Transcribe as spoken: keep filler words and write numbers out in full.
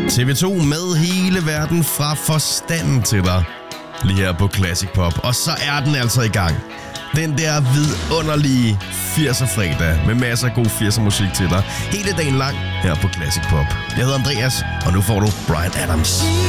T V to med hele verden fra forstanden til dig. Lige her på Classic Pop. Og så er den altså i gang. Den der vidunderlige firser fredag med masser af god firser musik til dig. Hele dagen lang her på Classic Pop. Jeg hedder Andreas, og nu får du Bryan Adams.